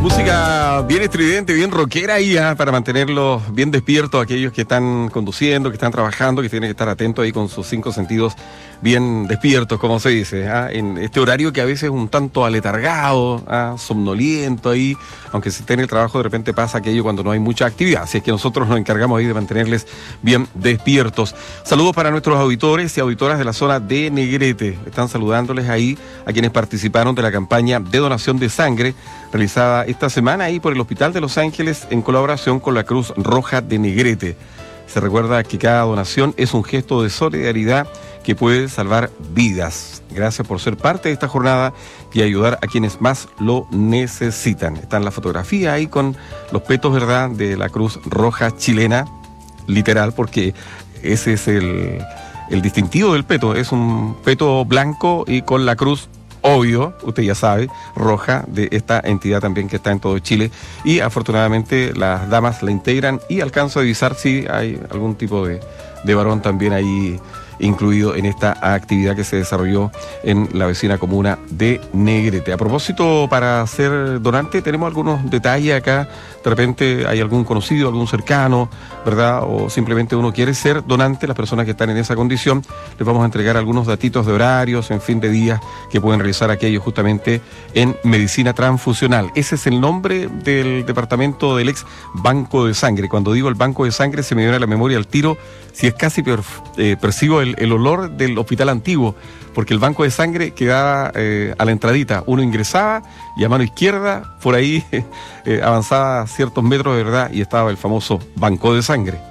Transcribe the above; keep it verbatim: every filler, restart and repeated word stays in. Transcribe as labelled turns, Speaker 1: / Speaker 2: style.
Speaker 1: Música bien estridente, bien rockera ahí, ¿eh? Para mantenerlos bien despiertos aquellos que están conduciendo, que están trabajando, que tienen que estar atentos ahí con sus cinco sentidos bien despiertos, como se dice, ¿eh? En este horario que a veces es un tanto aletargado, ¿eh? Somnoliento ahí, aunque si está en el trabajo de repente pasa aquello cuando no hay mucha actividad, así es que nosotros nos encargamos ahí de mantenerles bien despiertos. Saludos para nuestros auditores y auditoras de la zona de Negrete, están saludándoles ahí a quienes participaron de la campaña de donación de sangre realizada esta semana ahí por el Hospital de Los Ángeles en colaboración con la Cruz Roja de Negrete. Se recuerda que cada donación es un gesto de solidaridad que puede salvar vidas. Gracias por ser parte de esta jornada y ayudar a quienes más lo necesitan. Está en la fotografía ahí con los petos, ¿verdad?, de la Cruz Roja chilena, literal, porque ese es el, el distintivo del peto. Es un peto blanco y con la cruz, obvio, usted ya sabe, roja, de esta entidad también que está en todo Chile, y afortunadamente las damas la integran y alcanzo a divisar si hay algún tipo de, de varón también ahí incluido en esta actividad que se desarrolló en la vecina comuna de Negrete. A propósito, para ser donante, tenemos algunos detalles acá. De repente hay algún conocido, algún cercano, ¿verdad? O simplemente uno quiere ser donante, las personas que están en esa condición, les vamos a entregar algunos datitos de horarios, en fin, de días que pueden realizar aquellos justamente en medicina transfusional. Ese es el nombre del departamento del ex Banco de Sangre. Cuando digo el Banco de Sangre se me viene a la memoria al tiro, si es casi peor, eh, percibo el, el olor del hospital antiguo, porque el banco de sangre quedaba eh, a la entradita. Uno ingresaba y a mano izquierda, por ahí, eh, avanzaba ciertos metros, de verdad, y estaba el famoso banco de sangre.